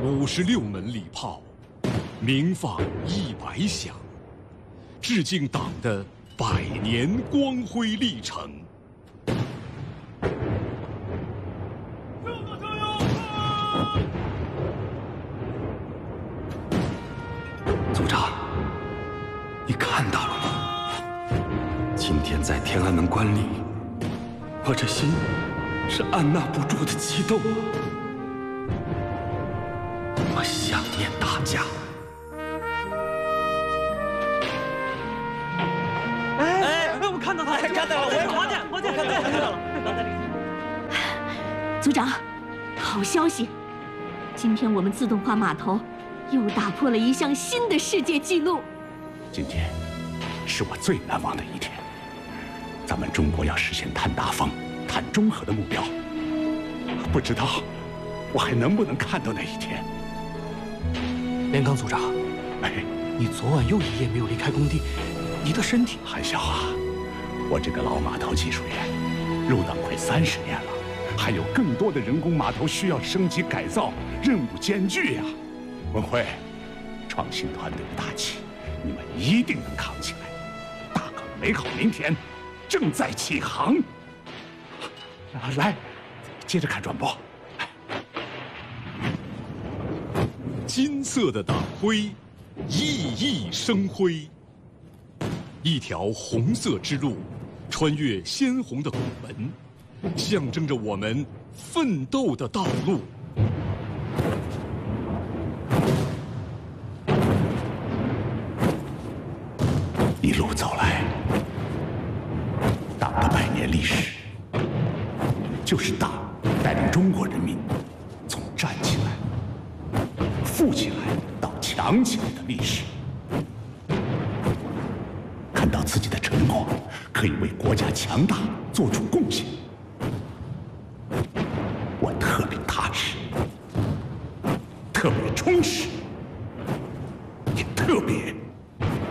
56门礼炮，鸣放100响，致敬党的100年光辉历程。 组长，你看到了吗？今天在天安门观礼，我这心是按捺不住的激动啊！我想念大家。 我看到他了，看到了，我看到了。 组长，好消息！今天我们自动化码头又打破了一项新的世界纪录。 今天是我最难忘的一天。咱们中国要实现碳达峰、碳中和的目标，不知道我还能不能看到那一天。 连刚组长， 哎， 你昨晚又一夜没有离开工地，你的身体…… 韩笑啊，我这个老码头技术员，入党快30年了，还有更多的人工码头需要升级改造，任务艰巨呀。文辉，创新团队的大旗，你们一定能扛起来。大港美好明天正在起航。来，接着看转播。 金色的党徽，熠熠生辉。一条红色之路，穿越鲜红的拱门，象征着我们奋斗的道路。 一路走来，党的100年历史，就是党带领中国人民从站起来、富起来到强起来的历史。看到自己的成果可以为国家强大做出贡献，我特别踏实，特别充实，也特别